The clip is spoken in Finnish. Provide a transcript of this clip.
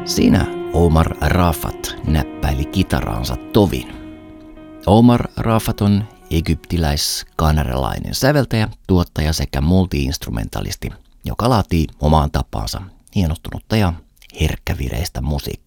Siinä Omar Rafat näppäili kitaraansa tovin. Omar Rafat on egyptiläis-kanadalainen säveltäjä, tuottaja sekä multi-instrumentalisti, joka laatii omaan tapaansa hienostunutta ja herkkävireistä musiikkia.